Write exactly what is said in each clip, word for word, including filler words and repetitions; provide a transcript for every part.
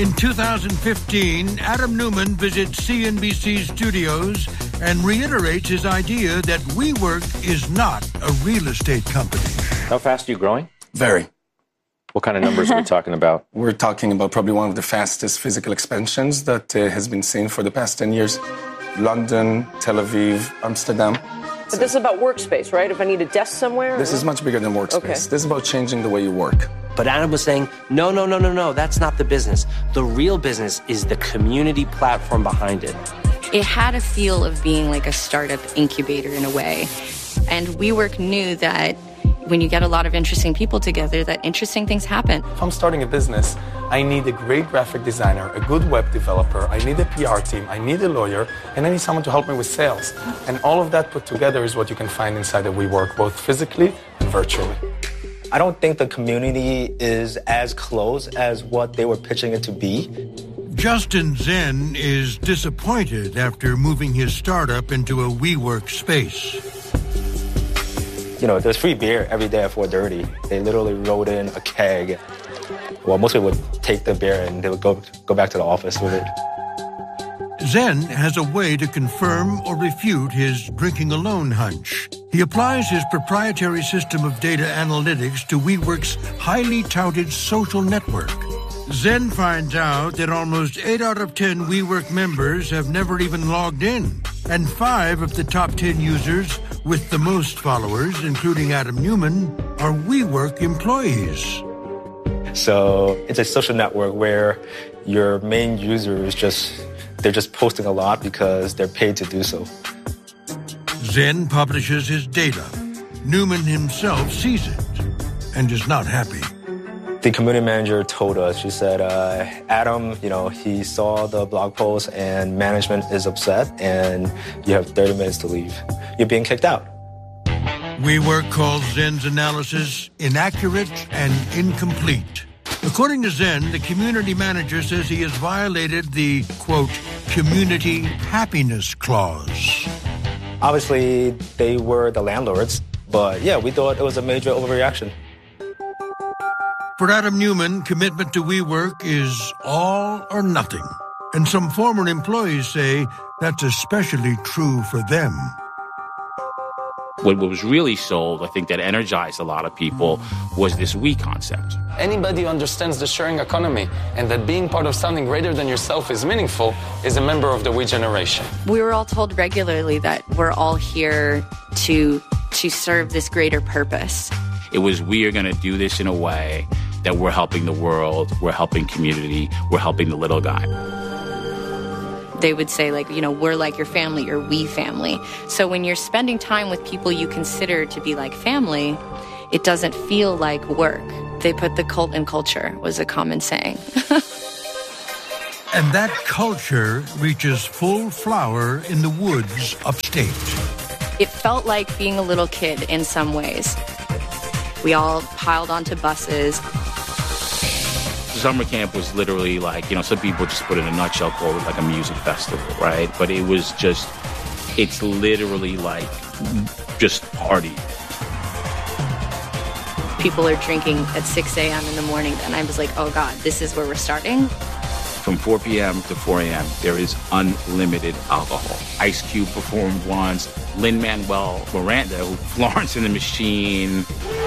In two thousand fifteen, Adam Neumann visits C N B C studios and reiterates his idea that WeWork is not a real estate company. How fast are you growing? Very. What kind of numbers are we talking about? We're talking about probably one of the fastest physical expansions that uh, has been seen for the past ten years. London, Tel Aviv, Amsterdam. But this is about workspace, right? If I need a desk somewhere? This or? is much bigger than workspace. Okay. This is about changing the way you work. But Adam was saying, no, no, no, no, no, that's not the business. The real business is the community platform behind it. It had a feel of being like a startup incubator in a way. And WeWork knew that when you get a lot of interesting people together, that interesting things happen. If I'm starting a business, I need a great graphic designer, a good web developer, I need a P R team, I need a lawyer, and I need someone to help me with sales. And all of that put together is what you can find inside of WeWork, both physically and virtually. I don't think the community is as close as what they were pitching it to be. Justin Zen is disappointed after moving his startup into a WeWork space. You know, there's free beer every day at four thirty. They literally wrote in a keg. Well, most people would take the beer and they would go go back to the office with it. Zen has a way to confirm or refute his drinking alone hunch. He applies his proprietary system of data analytics to WeWork's highly touted social network. Zen finds out that almost eight out of ten WeWork members have never even logged in, and five of the top ten users with the most followers, including Adam Neumann, are WeWork employees. So it's a social network where your main user is just, they're just posting a lot because they're paid to do so. Zen publishes his data. Neumann himself sees it and is not happy. The community manager told us, she said, uh, Adam, you know, he saw the blog post and management is upset and you have thirty minutes to leave. You're being kicked out. WeWork calls Zen's analysis inaccurate and incomplete. According to Zen, the community manager says he has violated the, quote, community happiness clause. Obviously, they were the landlords, but yeah, we thought it was a major overreaction. For Adam Neumann, commitment to WeWork is all or nothing. And some former employees say that's especially true for them. What was really sold, I think that energized a lot of people, was this we concept. Anybody who understands the sharing economy and that being part of something greater than yourself is meaningful is a member of the we generation. We were all told regularly that we're all here to, to serve this greater purpose. It was, we are going to do this in a way that we're helping the world, we're helping community, we're helping the little guy. They would say, like, you know, we're like your family, or we family. So when you're spending time with people you consider to be like family, it doesn't feel like work. They put the cult in culture, was a common saying. And that culture reaches full flower in the woods upstate. It felt like being a little kid in some ways. We all piled onto buses. Summer camp was literally like, you know, some people just put it in a nutshell, called it like a music festival, right? But it was just, it's literally like just party. People are drinking at six a.m. in the morning, and I was like, oh God, this is where we're starting? From four p.m. to four a.m., there is unlimited alcohol. Ice Cube performed once, Lin-Manuel Miranda, who Florence and the Machine.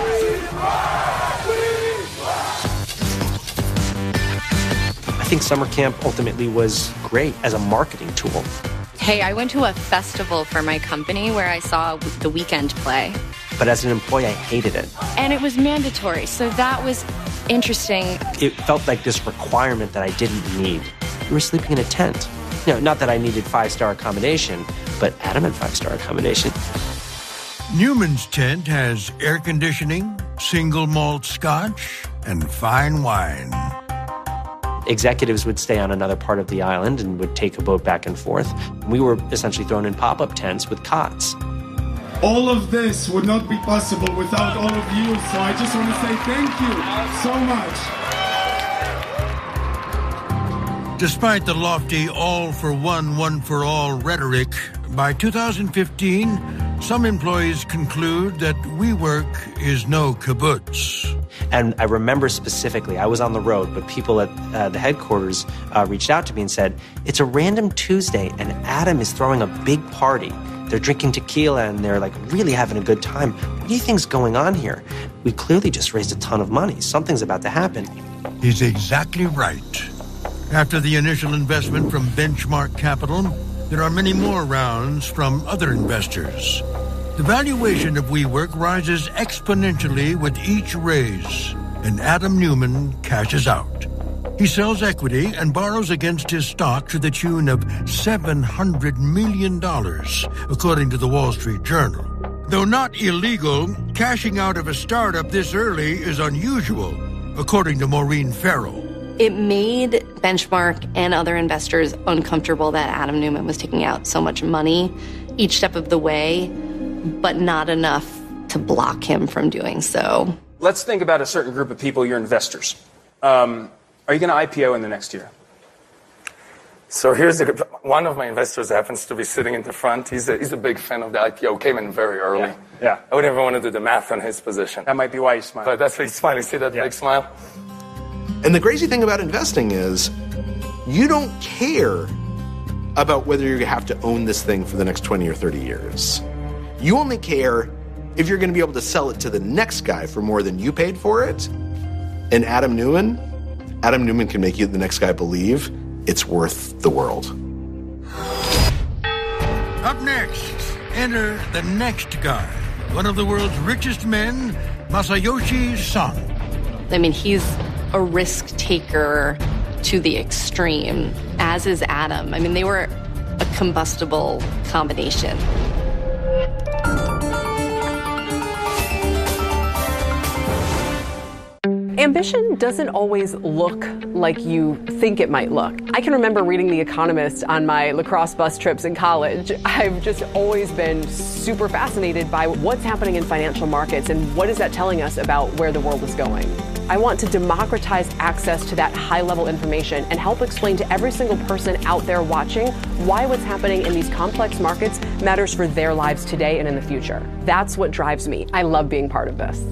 I think summer camp ultimately was great as a marketing tool. Hey, I went to a festival for my company where I saw The Weeknd play. But as an employee, I hated it. And it was mandatory, so that was interesting. It felt like this requirement that I didn't need. We were sleeping in a tent. You know, not that I needed five-star accommodation, but Adam had five-star accommodation. Neumann's tent has air conditioning, single malt scotch, and fine wine. Executives would stay on another part of the island and would take a boat back and forth. We were essentially thrown in pop-up tents with cots. All of this would not be possible without all of you, so I just want to say thank you so much. Despite the lofty all-for-one, one-for-all rhetoric, by two thousand fifteen, some employees conclude that WeWork is no kibbutz. And I remember specifically, I was on the road, but people at uh, the headquarters uh, reached out to me and said, it's a random Tuesday and Adam is throwing a big party. They're drinking tequila and they're like really having a good time. What do you think's going on here? We clearly just raised a ton of money. Something's about to happen. He's exactly right. After the initial investment from Benchmark Capital, there are many more rounds from other investors. The valuation of WeWork rises exponentially with each raise, and Adam Neumann cashes out. He sells equity and borrows against his stock to the tune of seven hundred million dollars, according to the Wall Street Journal. Though not illegal, cashing out of a startup this early is unusual, according to Maureen Farrell. It made Benchmark and other investors uncomfortable that Adam Neumann was taking out so much money each step of the way, but not enough to block him from doing so. Let's think about a certain group of people, your investors. Um, are you going to I P O in the next year? So here's the, one of my investors happens to be sitting in the front. He's a, he's a big fan of the I P O, came in very early. Yeah. yeah. I would never want to do the math on his position. That might be why he's smiling. But that's why he's smiling. See that yeah. big smile? And the crazy thing about investing is you don't care about whether you have to own this thing for the next twenty or thirty years. You only care if you're going to be able to sell it to the next guy for more than you paid for it. And Adam Neumann, Adam Neumann can make you, the next guy, believe it's worth the world. Up next, enter the next guy, one of the world's richest men, Masayoshi Son. I mean, he's a risk taker to the extreme, as is Adam. I mean, they were a combustible combination. Ambition doesn't always look like you think it might look. I can remember reading The Economist on my lacrosse bus trips in college. I've just always been super fascinated by what's happening in financial markets and what is that telling us about where the world is going. I want to democratize access to that high-level information and help explain to every single person out there watching why what's happening in these complex markets matters for their lives today and in the future. That's what drives me. I love being part of this.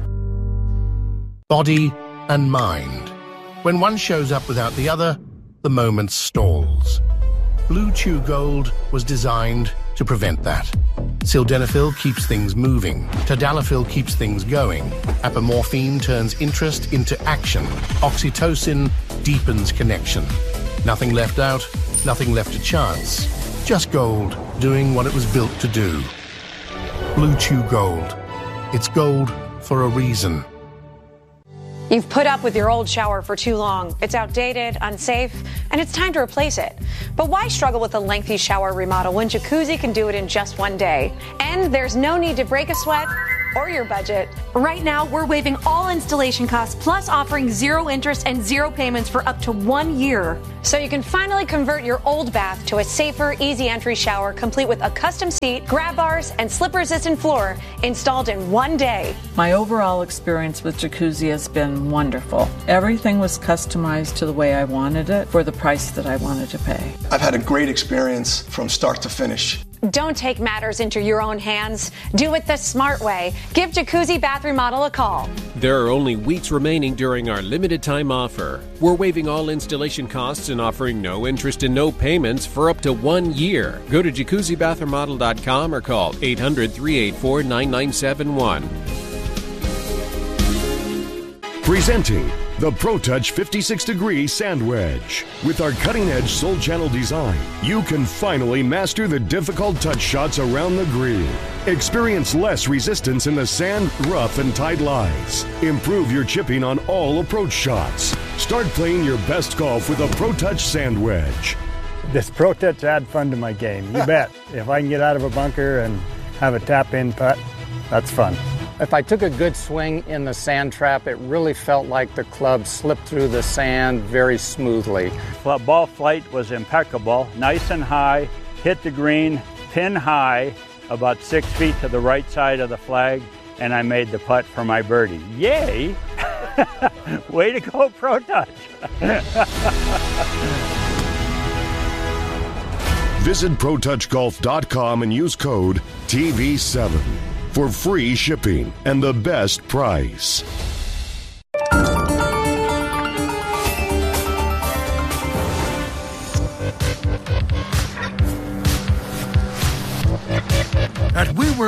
Body and mind. When one shows up without the other, the moment stalls. Blue Chew Gold was designed to prevent that. Sildenafil keeps things moving. Tadalafil keeps things going. Apomorphine turns interest into action. Oxytocin deepens connection. Nothing left out, nothing left to chance. Just gold doing what it was built to do. Blue Chew Gold. It's gold for a reason. You've put up with your old shower for too long. It's outdated, unsafe, and it's time to replace it. But why struggle with a lengthy shower remodel when Jacuzzi can do it in just one day? And there's no need to break a sweat or your budget. Right now, we're waiving all installation costs, plus offering zero interest and zero payments for up to one year. So you can finally convert your old bath to a safer, easy entry shower, complete with a custom seat, grab bars, and slip-resistant floor installed in one day. My overall experience with Jacuzzi has been wonderful. Everything was customized to the way I wanted it for the price that I wanted to pay. I've had a great experience from start to finish. Don't take matters into your own hands. Do it the smart way. Give Jacuzzi Bath Remodel a call. There are only weeks remaining during our limited time offer. We're waiving all installation costs and offering no interest and no payments for up to one year. Go to jacuzzi bath remodel dot com or call eight hundred, three eight four, nine nine seven one. Presenting the ProTouch fifty-six degree Sand Wedge. With our cutting-edge Soul Channel design, you can finally master the difficult touch shots around the green. Experience less resistance in the sand, rough, and tight lies. Improve your chipping on all approach shots. Start playing your best golf with a ProTouch Sand Wedge. This ProTouch add fun to my game, you bet. If I can get out of a bunker and have a tap-in putt, that's fun. If I took a good swing in the sand trap, it really felt like the club slipped through the sand very smoothly. Ball flight was impeccable, nice and high, hit the green, pin high, about six feet to the right side of the flag, and I made the putt for my birdie. Yay! Way to go, ProTouch! Visit pro touch golf dot com and use code T V seven for free shipping and the best price.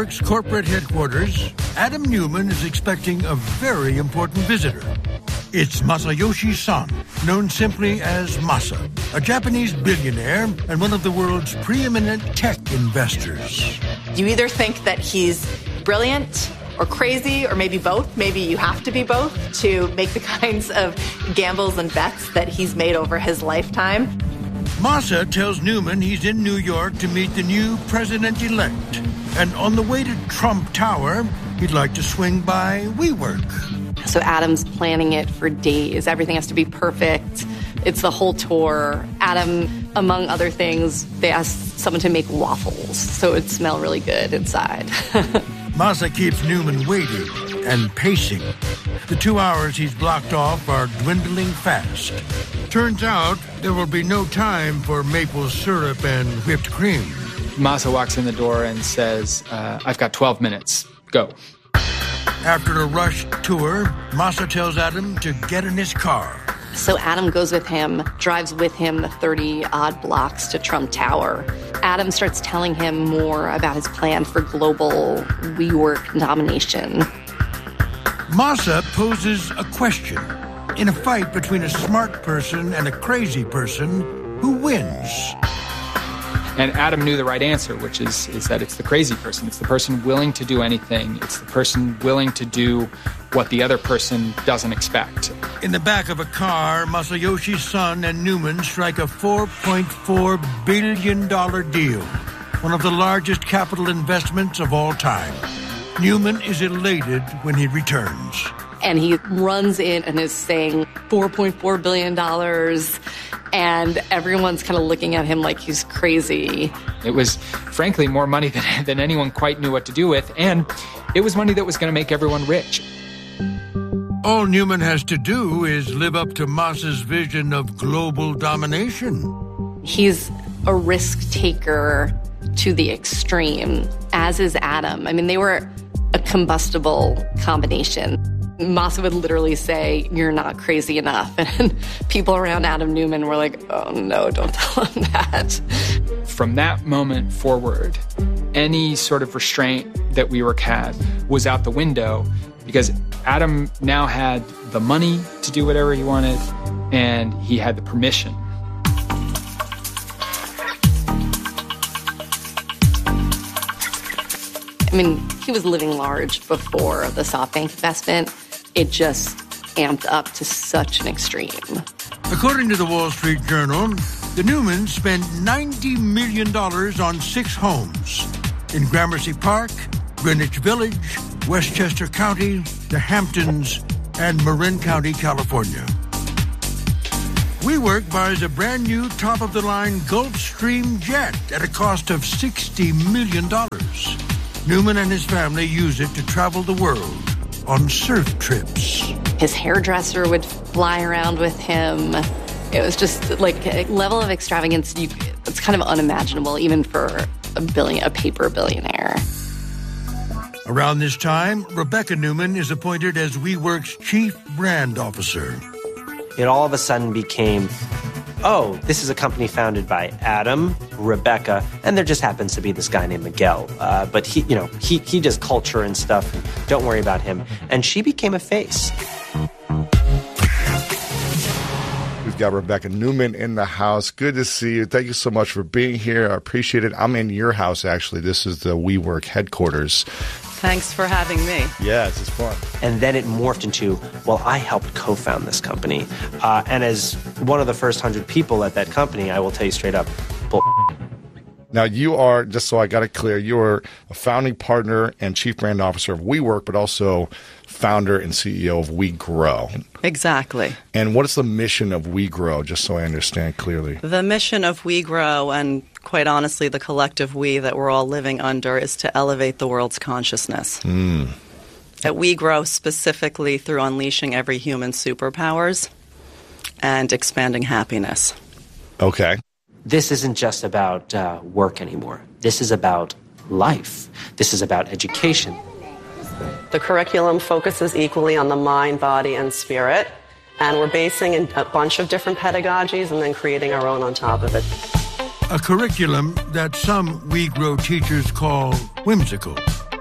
WeWork's corporate headquarters, Adam Neumann is expecting a very important visitor. It's Masayoshi Son, known simply as Masa, a Japanese billionaire and one of the world's preeminent tech investors. You either think that he's brilliant or crazy, or maybe both. Maybe you have to be both to make the kinds of gambles and bets that he's made over his lifetime. Masa tells Neumann he's in New York to meet the new president-elect. And on the way to Trump Tower, he'd like to swing by WeWork. So Adam's planning it for days. Everything has to be perfect. It's the whole tour. Adam, among other things, they asked someone to make waffles, so it would smell really good inside. Masa keeps Neumann waiting and pacing. The two hours he's blocked off are dwindling fast. Turns out there will be no time for maple syrup and whipped cream. Masa walks in the door and says, uh, I've got twelve minutes. Go. After a rushed tour, Masa tells Adam to get in his car. So Adam goes with him, drives with him the thirty-odd blocks to Trump Tower. Adam starts telling him more about his plan for global WeWork domination. Masa poses a question. In a fight between a smart person and a crazy person, who wins? And Adam knew the right answer, which is, is that it's the crazy person. It's the person willing to do anything. It's the person willing to do what the other person doesn't expect. In the back of a car, Masayoshi's Son and Neumann strike a four point four billion dollars deal, one of the largest capital investments of all time. Neumann is elated when he returns. And he runs in and is saying four point four billion dollars, and everyone's kind of looking at him like he's crazy. It was, frankly, more money than, than anyone quite knew what to do with, and it was money that was going to make everyone rich. All Neumann has to do is live up to Masa's vision of global domination. He's a risk taker to the extreme, as is Adam. I mean, they were a combustible combination. Masa would literally say, "You're not crazy enough." And people around Adam Neumann were like, "Oh no, don't tell him that." From that moment forward, any sort of restraint that WeWork had was out the window, because Adam now had the money to do whatever he wanted, and he had the permission. I mean, he was living large before the SoftBank investment. It just amped up to such an extreme. According to the Wall Street Journal, the Neumanns spent ninety million dollars on six homes in Gramercy Park, Greenwich Village, Westchester County, the Hamptons, and Marin County, California. WeWork buys a brand new top-of-the-line Gulfstream jet at a cost of sixty million dollars. Neumann and his family use it to travel the world on surf trips. His hairdresser would fly around with him. It was just like a level of extravagance. You, it's kind of unimaginable, even for a billion, a paper billionaire. Around this time, Rebecca Neumann is appointed as WeWork's chief brand officer. It all of a sudden became, oh, this is a company founded by Adam, Rebecca, and there just happens to be this guy named Miguel. Uh, but he, you know, he he does culture and stuff. And don't worry about him. And she became a face. We've got Rebecca Neumann in the house. Good to see you. Thank you so much for being here. I appreciate it. I'm in your house, actually. This is the WeWork headquarters. Thanks for having me. Yeah, it's just fun. And then it morphed into, well, I helped co-found this company. Uh, and as one of the first hundred people at that company, I will tell you straight up, bull. Now, you are, just so I got it clear, you are a founding partner and chief brand officer of WeWork, but also founder and C E O of WeGrow. Exactly. And what is the mission of WeGrow, just so I understand clearly? The mission of WeGrow, and quite honestly, the collective we that we're all living under, is to elevate the world's consciousness. Mm. That we grow specifically through unleashing every human's superpowers and expanding happiness. Okay. This isn't just about uh, work anymore. This is about life. This is about education. The curriculum focuses equally on the mind, body, and spirit, and we're basing in a bunch of different pedagogies and then creating our own on top of it. A curriculum that some WeGrow teachers call whimsical.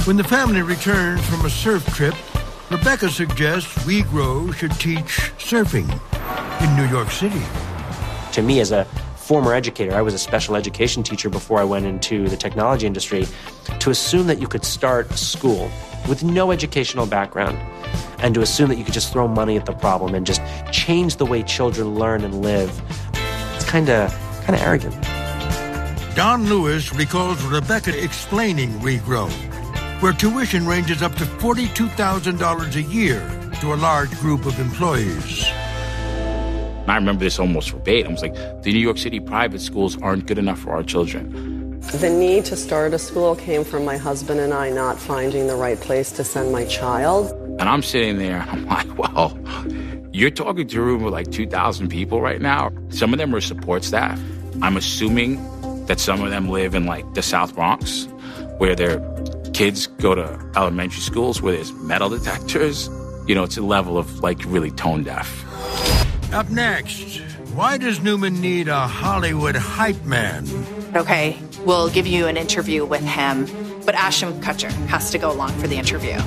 When the family returns from a surf trip, Rebecca suggests WeGrow should teach surfing in New York City. To me, as a former educator, I was a special education teacher before I went into the technology industry, to assume that you could start a school with no educational background and to assume that you could just throw money at the problem and just change the way children learn and live, it's kind of kind of arrogant. Don Lewis recalls Rebecca explaining WeGrow, where tuition ranges up to forty-two thousand dollars a year to a large group of employees. I remember this almost verbatim. I was like, the New York City private schools aren't good enough for our children. The need to start a school came from my husband and I not finding the right place to send my child. And I'm sitting there, I'm like, well, you're talking to a room with like two thousand people right now. Some of them are support staff. I'm assuming that some of them live in like the South Bronx, where their kids go to elementary schools where there's metal detectors. You know, it's a level of like really tone deaf. Up next, why does Newman need a Hollywood hype man? Okay, we'll give you an interview with him, but Ashton Kutcher has to go along for the interview.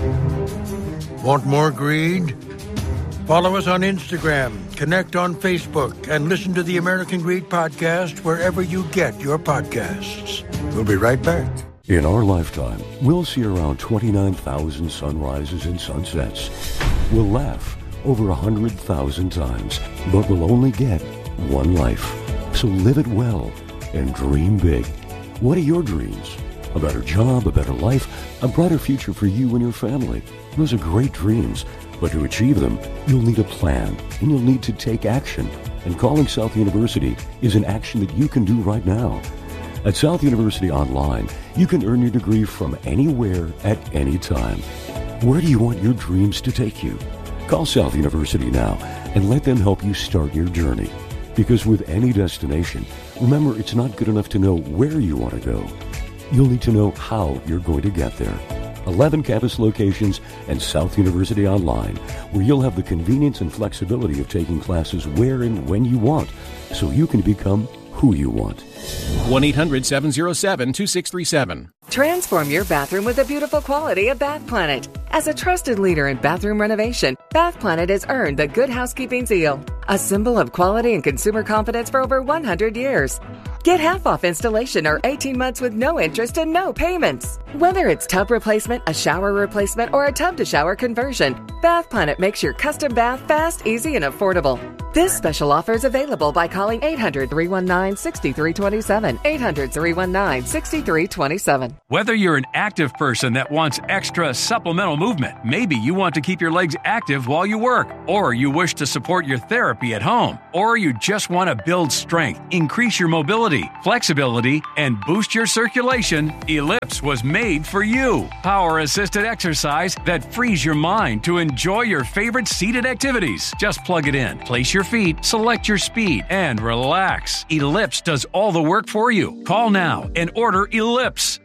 Want more greed? Follow us on Instagram, connect on Facebook, and listen to the American Greed Podcast wherever you get your podcasts. We'll be right back. In our lifetime, we'll see around twenty-nine thousand sunrises and sunsets. We'll laugh over one hundred thousand times, but we'll only get one life. So live it well and dream big. What are your dreams? A better job, a better life, a brighter future for you and your family. Those are great dreams, but to achieve them, you'll need a plan, and you'll need to take action. And calling South University is an action that you can do right now. At South University Online, you can earn your degree from anywhere at any time. Where do you want your dreams to take you? Call South University now and let them help you start your journey. Because with any destination, remember, it's not good enough to know where you want to go. You'll need to know how you're going to get there. eleven campus locations and South University Online, where you'll have the convenience and flexibility of taking classes where and when you want, so you can become who you want. one eight hundred seven oh seven two six three seven. Transform your bathroom with the beautiful quality of Bath Planet. As a trusted leader in bathroom renovation, Bath Planet has earned the Good Housekeeping seal, a symbol of quality and consumer confidence for over one hundred years. Get half off installation or eighteen months with no interest and no payments. Whether it's tub replacement, a shower replacement, or a tub-to-shower conversion, Bath Planet makes your custom bath fast, easy, and affordable. This special offer is available by calling eight hundred, three one nine, six three two seven, eight hundred, three one nine, six three two seven. Whether you're an active person that wants extra supplemental movement, maybe you want to keep your legs active while you work, or you wish to support your therapy at home, or you just want to build strength, increase your mobility, flexibility, and boost your circulation, Ellipse was made for you. Power-assisted exercise that frees your mind to enjoy your favorite seated activities. Just plug it in, place your feet, select your speed, and relax. Ellipse does all the work for you. Call now and order Ellipse.